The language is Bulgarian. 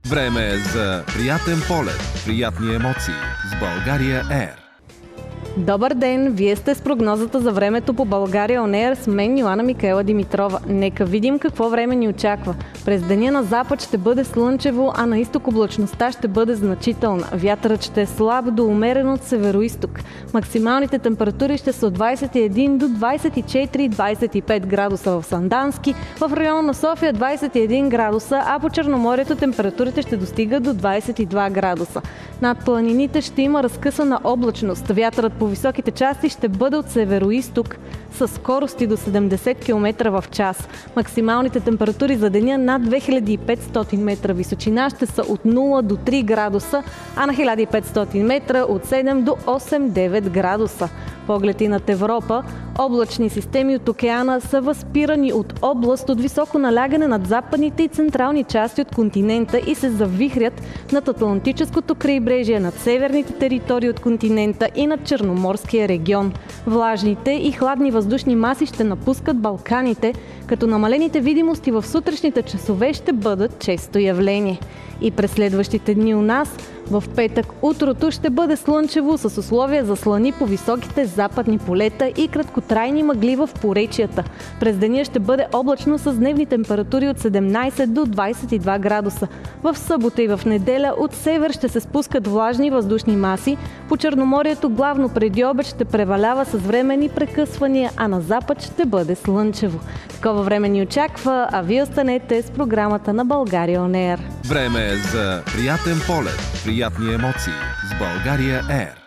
Време е за приятен полет, приятни емоции с България Air. Добър ден! Вие сте с прогнозата за времето по България On Air с мен Йоана Микаела Димитрова. Нека видим какво време ни очаква. През деня на запад ще бъде слънчево, а на изток облачността ще бъде значителна. Вятърът ще е слаб до умерен от североизток. Максималните температури ще са от 21 до 24-25 градуса в Сандански, в района на София 21 градуса, а по Черноморието температурите ще достигат до 22 градуса. Над планините ще има разкъсана облачност. Вятърът по високите части ще бъде от североизток с скорости до 70 км в час. Максималните температури за деня над 2500 метра височина ще са от 0 до 3 градуса, а на 1500 метра от 7 до 8-9 градуса. Погледи над Европа, облачни системи от океана са възпирани от област от високо налягане над западните и централни части от континента и се завихрят над Атлантическото крайбрежие, над северните територии от континента и над Черноморския регион. Влажните и хладни въздушни маси ще напускат Балканите, като намалените видимости в сутрешните часове ще бъдат често явление. И през следващите дни у нас, в петък утрото ще бъде слънчево с условия за слани по високите западни полета и краткотрайни мъгли в поречията. През деня ще бъде облачно с дневни температури от 17 до 22 градуса. В събота и в неделя от север ще се спускат влажни въздушни маси. По Черноморието главно преди обед ще превалява с временни прекъсвания, а на запад ще бъде слънчево. Такова време ни очаква, а вие останете с програмата на България On Air. Време е за приятен полет, приятни емоции с България Air.